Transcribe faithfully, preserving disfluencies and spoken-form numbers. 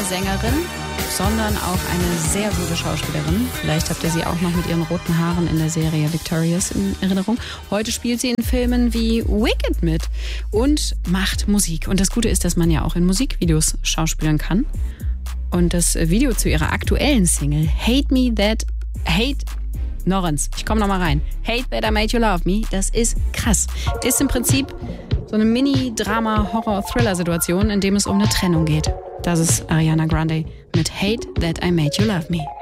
Sängerin, sondern auch eine sehr gute Schauspielerin. Vielleicht habt ihr sie auch noch mit ihren roten Haaren in der Serie Victorious in Erinnerung. Heute spielt sie in Filmen wie Wicked mit und macht Musik. Und das Gute ist, dass man ja auch in Musikvideos schauspielen kann. Und das Video zu ihrer aktuellen Single Hate Me That... Hate... Norrens, ich komme nochmal rein. Hate That I Made You Love Me, das ist krass. Ist im Prinzip so eine Mini-Drama-Horror-Thriller-Situation, in dem es um eine Trennung geht. Das ist Ariana Grande mit Hate That I Made You Love Me.